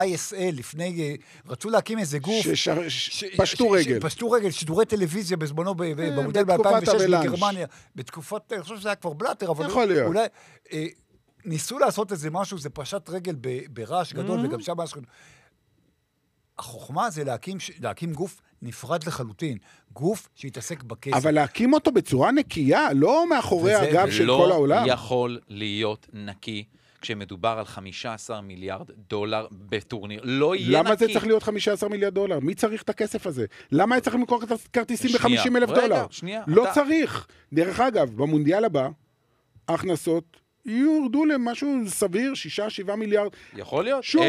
ISL לפני, רצו להקים איזה גוף. פשטו רגל. פשטו רגל, שידורי טלוויזיה בזמנו במודל ב-2006 בגרמניה. בתקופת, אני חושב שזה היה כבר בלאטר, אבל אולי ניסו לעשות איזה משהו, זה פשט רגל ברעש גדול, וגם שם משהו. החוכמה זה להקים גוף נפרד לחלוטין, גוף שיתעסק בכסף. אבל להקים אותו בצורה נקייה, לא מאחורי הגב של כל העולם. לא יכול להיות נקי כשמדובר על 15 מיליארד דולר בטורניר. לא יהיה נקי. למה זה צריך להיות 15 מיליארד דולר? מי צריך את הכסף הזה? למה היה צריך למכור כרטיסים ב-50,000 דולר? לא צריך. דרך אגב, במונדיאל הבא, ההכנסות יורדו למשהו סביר, 6-7 מיליארד. יכול להיות. שוב,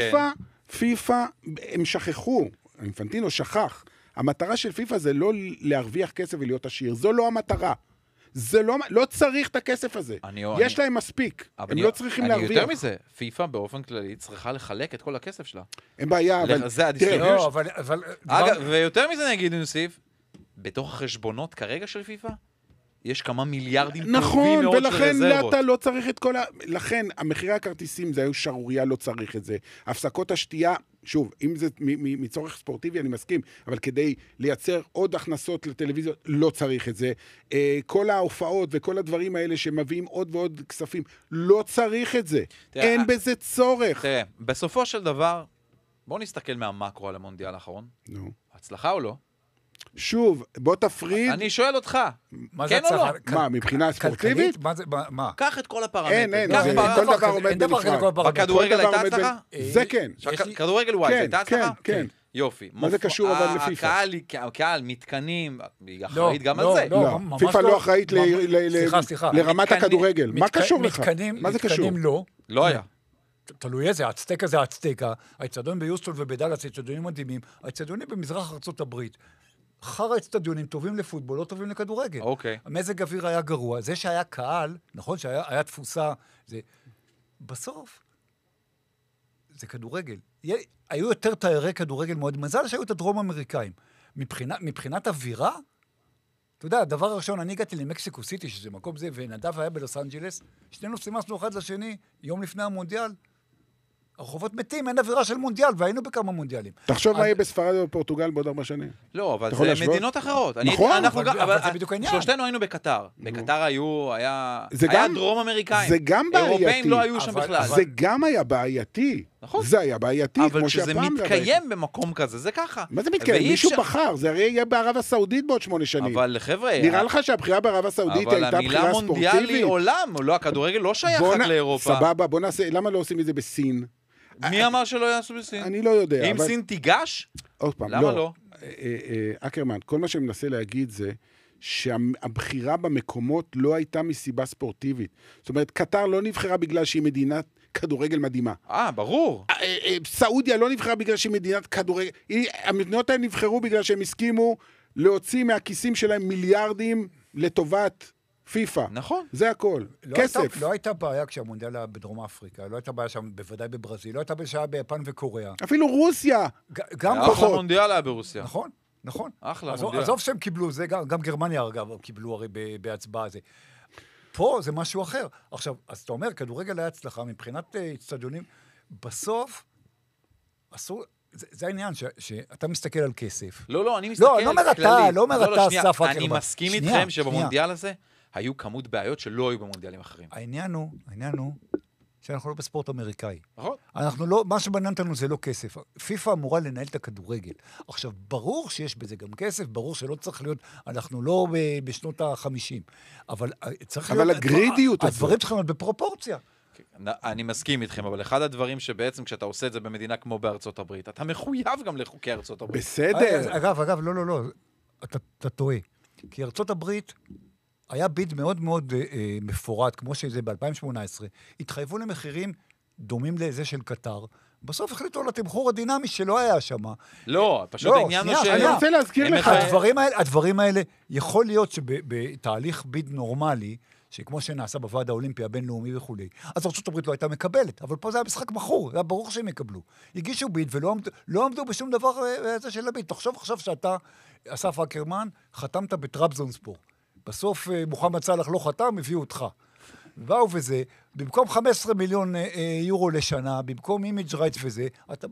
פיפה, הם שכחו, אינפנטינו שכח. המטרה של פיפה זה לא להרוויח כסף ולהיות עשיר. זו לא המטרה. זה לא צריך את הכסף הזה. יש להם מספיק. הם לא צריכים להרוויח. יותר מזה, פיפה באופן כללי צריכה לחלק את כל הכסף שלה. אין בעיה, אבל... זה הדיסטריביושן. אבל... אגב, ויותר מזה נגיד נוסיף, בתוך החשבונות כרגע של פיפה, יש כמה מיליארדים טובים מאוד של רזרבות. ולכן אתה לא צריך את כל לכן, המחירי הכרטיסים זה היו שרוריה, לא צריך את זה. הפסקות השתייה, שוב, אם זה מצורך ספורטיבי, אני מסכים, אבל כדי לייצר עוד הכנסות לטלוויזיות, לא צריך את זה. כל ההופעות וכל הדברים האלה שמביאים עוד ועוד כספים, לא צריך את זה. אין בזה צורך. תראה, בסופו של דבר, בואו נסתכל מהמקרו על המונדיאל האחרון. נו. הצלחה או לא? שוב, בוא תפריד. אני שואל אותך, כן או לא? מה, מבחינה ספורטיבית? מה? קח את כל הפרמטרים. אין, כל דבר עומד בנפרד. בכדורגל הייתה הצלחה? זה כן. כדורגל וואי, הייתה הצלחה? כן. יופי. מה זה קשור אבל לפיפה? הקהל, מתקנים, היא אחראית גם על זה. לא, פיפה לא אחראית לרמת הכדורגל. מה קשור לך? מה זה קשור? מתקנים לא. לא היה. תלוי איזה, האצטקה זה האצטקה. האצטדיונים ביוסטון ובדאלאס, האצטדיונים מדהימים. האצטדיונים במזרח ארצות הברית. אחר האצטדיונים טובים לפוטבול, לא טובים לכדורגל. אוקיי. המזג אוויר היה גרוע. זה שהיה קהל, נכון שהיה תפוסה, זה... בסוף, זה כדורגל. היו יותר תיירי כדורגל מאוד. מזל שהיו את הדרום אמריקאים. מבחינת אווירה, אתה יודע, הדבר הראשון, אני הגעתי למקסיקו סיטי, שזה מקום זה, ונדב היה בלוס אנג'לס, שנינו סימסנו אחד לשני, יום לפני המונדיאל, הרחובות מתים, אין אווירה של מונדיאל, והיינו בכמה מונדיאלים. תחשוב מה יהיה בספרד ובפורטוגל בעוד 4 שנים. לא, אבל זה מדינות אחרות. נכון, אבל זה בדיוק העניין. שלושתנו היינו בקטר. בקטר היה דרום אמריקאים. זה גם בעייתי. אירופאים לא היו שם בכלל. זה גם היה בעייתי. נכון. זה היה בעייתי, אבל כשזה מתקיים במקום כזה, זה ככה. מה זה מתקיים? מישהו בחר, זה הרי יהיה בערב הסעודית בעוד 8 שנים. אבל חבר'ה... נראה לך שהבחירה בערב הסעודית הייתה בחירה ספורטיבית? אבל המילה מונדיאל היא עולם, לא, הכדורגל לא שייך רק לאירופה. סבבה, בוא נעשה, למה לא עושים את זה בסין? מי אמר שלא יעשו בסין? אני לא יודע. אם סין תיגש? עוד פעם, למה לא? אקרמן, כל מה שאני מנסה להגיד זה שהבחירה במקומות לא הייתה מסיבה ספורטיבית. זאת אומרת, קטר לא נבחרה בגלל שהיא מדינת כדורגל מדהימה. ברור. סעודיה לא נבחרה בגלל שהיא מדינת כדורגל. המדינות האלה נבחרו בגלל שהם הסכימו להוציא מהכיסים שלהם מיליארדים לטובת פיפה. נכון. זה הכל. כסף. לא הייתה בעיה כשהמונדיאל היה בדרום אפריקה, לא הייתה בעיה שם בוודאי בברזיל, לא הייתה בעיה ביפן וקוריאה. אפילו רוסיה. גם פחות. אחלה מונדיאל היה ברוסיה. נכון. אחלה מונדיאל. עזוב שהם קיבלו, זה גם גרמניה אגב קיבלו הרי בהצבעה הזה. פה זה משהו אחר. עכשיו, אז אתה אומר, כדורגל היה הצלחה מבחינת אצטדיונים, בסוף אסור... זה העניין, שאתה מסתכל על כסף. לא, אני מסתכל על כללי. לא אומר אתה, אסף אקרמן. אני מסכים איתכם שבמונדיאל הזה היו כמות בעיות שלא היו במונדיאלים אחרים. העניין הוא שאנחנו לא בספורט אמריקאי. נכון. אנחנו לא, מה שבעניין אותנו זה לא כסף. פיפה אמורה לנהל את הכדורגל. עכשיו, ברור שיש בזה גם כסף, ברור שלא צריך להיות, אנחנו לא בשנות ה-50. אבל צריך להיות... אבל הגרידיות הזאת. הדברים צריכים להיות בפרופורציה. אני מסכים איתכם, אבל אחד הדברים שבעצם כשאתה עושה את זה במדינה כמו בארצות הברית, אתה מחויב גם לחוקי ארצות הברית. בסדר. אגב, לא. אתה טועה. כי ארצות הברית היה ביד מאוד מאוד מפורט, כמו שזה ב-2018. התחייבו למחירים דומים לזה של קטר. בסוף החליטו על התמחור הדינמי שלא היה שם. לא, פשוט העניין הוא אני רוצה להזכיר לך. הדברים האלה, יכול להיות שבתהליך ביד נורמלי, שכמו שנעשה בוועד האולימפי הבינלאומי וכו'. אז ארצות הברית לא הייתה מקבלת, אבל פה זה היה משחק מכור, זה היה ברור שהם יקבלו. הגישו ביד ולא עמדו בשום דבר הזה של הביד. תחשוב עכשיו שאתה, אסף אקרמן, חתמת בטרבזונספור. בסוף מוחמד סלאח לא חתם, הביאו אותך. באו וזה, במקום 15 מיליון יורו לשנה, במקום אימג' רייטס וזה, אתה